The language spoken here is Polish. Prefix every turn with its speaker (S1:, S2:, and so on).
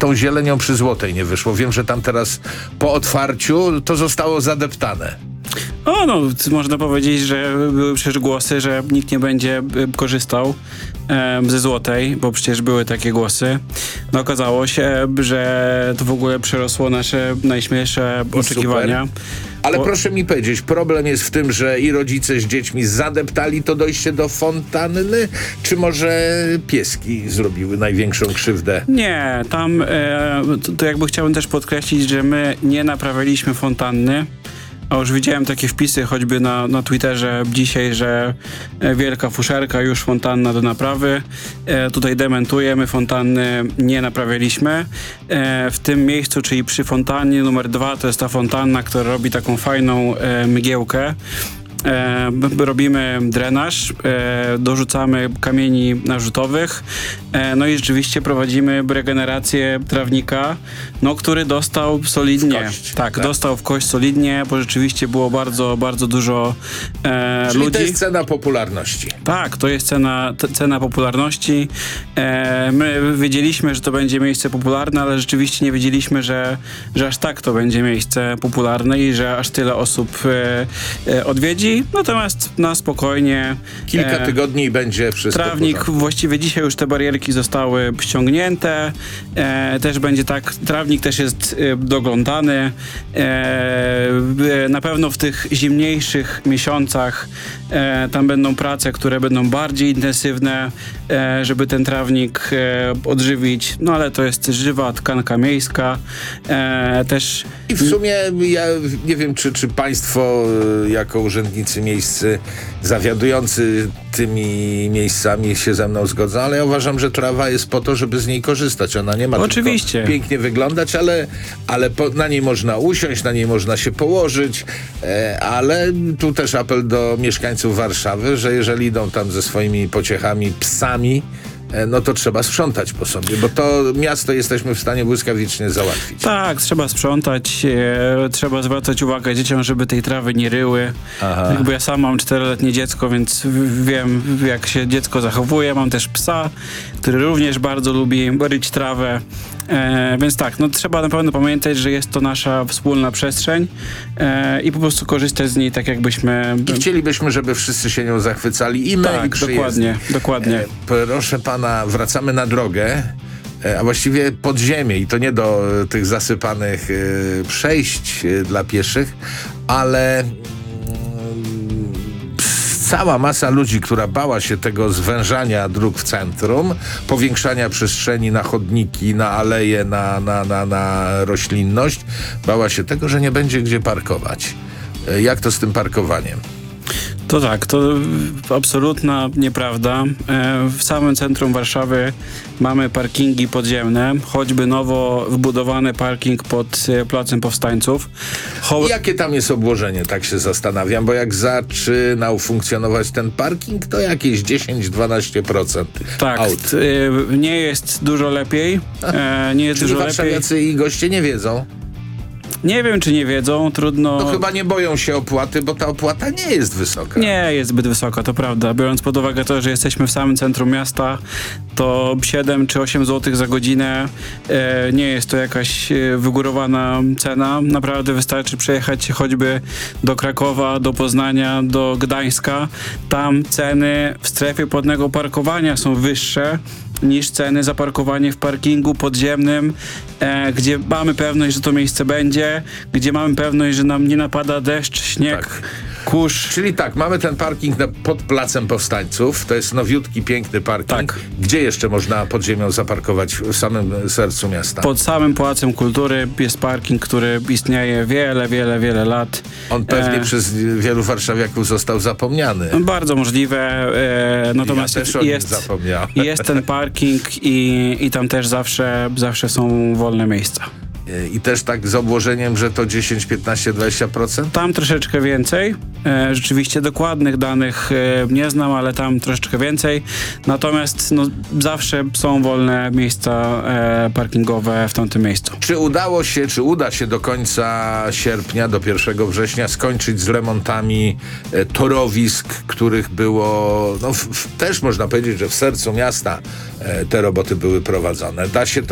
S1: z tą zielenią przy Złotej nie wyszło? Wiem, że tam teraz po otwarciu to zostało zadeptane.
S2: Można powiedzieć, że były przecież głosy, że nikt nie będzie korzystał ze Złotej, bo przecież były takie głosy. No okazało się, że to w ogóle przerosło nasze najśmielsze oczekiwania.
S1: Ale proszę mi powiedzieć, problem jest w tym, że i rodzice z dziećmi zadeptali to dojście do fontanny, czy może pieski zrobiły największą krzywdę?
S2: Nie, tam to jakby chciałbym też podkreślić, że my nie naprawialiśmy fontanny. A już widziałem takie wpisy choćby na Twitterze dzisiaj, że wielka fuszerka, już fontanna do naprawy. Tutaj dementujemy, fontanny nie naprawialiśmy. W tym miejscu, czyli przy fontannie numer 2, to jest ta fontanna, która robi taką fajną mgiełkę. Robimy drenaż, dorzucamy kamieni narzutowych, no i rzeczywiście prowadzimy regenerację trawnika, który dostał solidnie. Tak, dostał w kość solidnie, bo rzeczywiście było bardzo, bardzo dużo
S1: Czyli
S2: ludzi.
S1: to jest cena popularności.
S2: Tak, to jest cena popularności. My wiedzieliśmy, że to będzie miejsce popularne, ale rzeczywiście nie wiedzieliśmy, że aż tak to będzie miejsce popularne i że aż tyle osób odwiedzi. Natomiast na spokojnie.
S1: Kilka tygodni i będzie wszystko
S2: trawnik, właściwie dzisiaj już te barierki zostały ściągnięte. Też będzie tak, trawnik też jest doglądany. Na pewno w tych zimniejszych miesiącach tam będą prace, które będą bardziej intensywne, żeby ten trawnik odżywić. No ale to jest żywa tkanka miejska. Też...
S1: I w sumie ja nie wiem, czy państwo jako urzędnicy miejscy zawiadujący tymi miejscami się ze mną zgodzą, ale ja uważam, że trawa jest po to, żeby z niej korzystać. Ona nie ma
S2: oczywiście
S1: tylko pięknie wyglądać, ale na niej można usiąść, na niej można się położyć, ale tu też apel do mieszkańców Warszawy, że jeżeli idą tam ze swoimi pociechami, psami, no to trzeba sprzątać po sobie, bo to miasto jesteśmy w stanie błyskawicznie załatwić.
S2: Tak, trzeba sprzątać, trzeba zwracać uwagę dzieciom, żeby tej trawy nie ryły. Jakby ja sam mam 4-letnie dziecko, więc wiem, jak się dziecko zachowuje. Mam też psa, który również bardzo lubi ryć trawę. Więc tak, trzeba na pewno pamiętać, że jest to nasza wspólna przestrzeń i po prostu korzystać z niej tak, jakbyśmy...
S1: I chcielibyśmy, żeby wszyscy się nią zachwycali i my, i przyjezdni.
S2: Dokładnie.
S1: Proszę pana, wracamy na drogę, a właściwie pod ziemię i to nie do tych zasypanych przejść dla pieszych, ale cała masa ludzi, która bała się tego zwężania dróg w centrum, powiększania przestrzeni na chodniki, na aleje, na roślinność, bała się tego, że nie będzie gdzie parkować. Jak to z tym parkowaniem?
S2: To tak, to absolutna nieprawda. W samym centrum Warszawy mamy parkingi podziemne, choćby nowo wybudowany parking pod Placem Powstańców.
S1: Jakie tam jest obłożenie, tak się zastanawiam, bo jak zaczynał funkcjonować ten parking, to jakieś 10-12%
S2: tak,
S1: aut.
S2: Nie jest dużo lepiej. Nie jest
S1: Czyli
S2: dużo
S1: warszawiacy
S2: lepiej.
S1: i goście nie wiedzą?
S2: Nie wiem, czy nie wiedzą, trudno...
S1: No chyba nie boją się opłaty, bo ta opłata nie jest wysoka.
S2: Nie jest zbyt wysoka, to prawda. Biorąc pod uwagę to, że jesteśmy w samym centrum miasta, to 7 czy 8 zł za godzinę nie jest to jakaś wygórowana cena. Naprawdę wystarczy przejechać się choćby do Krakowa, do Poznania, do Gdańska. Tam ceny w strefie płatnego parkowania są wyższe niż ceny za parkowanie w parkingu podziemnym, gdzie mamy pewność, że to miejsce będzie, gdzie mamy pewność, że nam nie napada deszcz, śnieg, kurz.
S1: Czyli tak, mamy ten parking pod Placem Powstańców, to jest nowiutki, piękny parking.
S2: Tak.
S1: Gdzie jeszcze można pod ziemią zaparkować w samym sercu miasta?
S2: Pod samym Pałacem Kultury jest parking, który istnieje wiele lat.
S1: On pewnie przez wielu warszawiaków został zapomniany.
S2: Bardzo możliwe, natomiast
S1: ja też o nim zapomniałem.
S2: jest ten parking i tam też zawsze są wolne miejsca.
S1: I też tak z obłożeniem, że to 10, 15, 20%?
S2: Tam troszeczkę więcej. Rzeczywiście dokładnych danych nie znam, ale tam troszeczkę więcej. Natomiast zawsze są wolne miejsca parkingowe w tamtym miejscu.
S1: Czy uda się do końca sierpnia, do 1 września skończyć z remontami torowisk, których było, też można powiedzieć, że w sercu miasta te roboty były prowadzone. Da się to